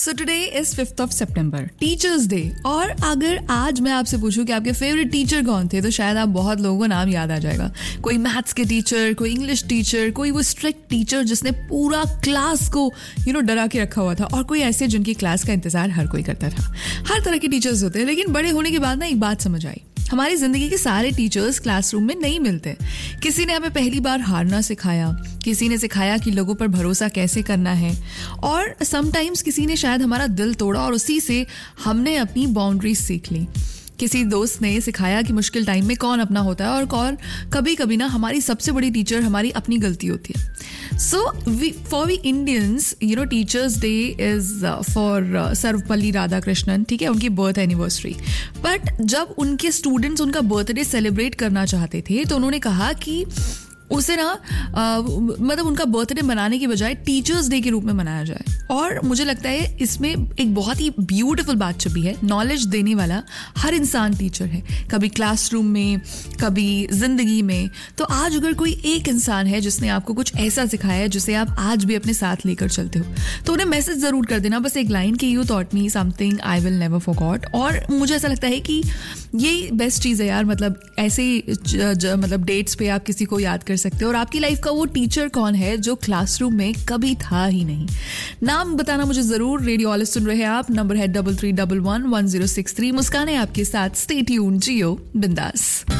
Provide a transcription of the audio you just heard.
So today is 5th of September, teachers day. और अगर आज मैं आपसे पूछूं कि आपके फेवरेट टीचर कौन थे, तो शायद आप बहुत लोगों को नाम याद आ जाएगा। कोई मैथ्स के टीचर, कोई इंग्लिश टीचर, कोई वो स्ट्रिक्ट टीचर जिसने पूरा क्लास को डरा के रखा हुआ था, और कोई ऐसे जिनकी क्लास का इंतजार हर कोई करता था। हर तरह के टीचर्स होते हैं, लेकिन बड़े होने के बाद ना एक बात समझ आई, हमारी जिंदगी के सारे टीचर्स क्लासरूम में नहीं मिलते। किसी ने हमें पहली बार हारना सिखाया, किसी ने सिखाया कि लोगों पर भरोसा कैसे करना है, और समटाइम्स किसी ने शायद हमारा दिल तोड़ा और उसी से हमने अपनी बाउंड्रीज सीख ली। किसी दोस्त ने सिखाया कि मुश्किल टाइम में कौन अपना होता है, और कभी कभी ना हमारी सबसे बड़ी टीचर हमारी अपनी गलती होती है। So for we Indians, teachers day is for Sarvepalli Radhakrishnan, ठीक है, उनकी बर्थ एनिवर्सरी। बट जब उनके स्टूडेंट्स उनका बर्थडे सेलिब्रेट करना चाहते थे, तो उन्होंने कहा कि उसे ना मतलब उनका बर्थडे मनाने की बजाय टीचर्स डे के रूप में मनाया जाए। और मुझे लगता है इसमें एक बहुत ही ब्यूटीफुल बात छुपी है। नॉलेज देने वाला हर इंसान टीचर है, कभी क्लासरूम में, कभी जिंदगी में। तो आज अगर कोई एक इंसान है जिसने आपको कुछ ऐसा सिखाया है जिसे आप आज भी अपने साथ लेकर चलते हो, तो उन्हें मैसेज जरूर कर देना, बस एक लाइन की, you taught me something I will never forgot. और मुझे ऐसा लगता है कि ये बेस्ट चीज़ है यार, मतलब ऐसे मतलब डेट्स पे आप किसी को याद कर सकते हो। और आपकी लाइफ का वो टीचर कौन है जो क्लासरूम में कभी था ही नहीं। नाम बताना मुझे जरूर। रेडियो ऑलिस सुन रहे हैं आप, नंबर है 33111063। मुस्कान है आपके साथ, स्टे ट्यून्ड, जियो बिंदास।